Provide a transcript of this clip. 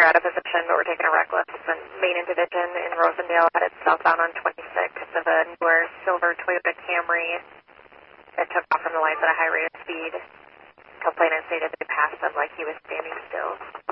out of position, but were taking a reckless. And Main and Division in Rosendale headed southbound on 26 of a newer silver Toyota Camry that took off from the lights at a high rate of speed. Complainant stated they passed him like he was standing still.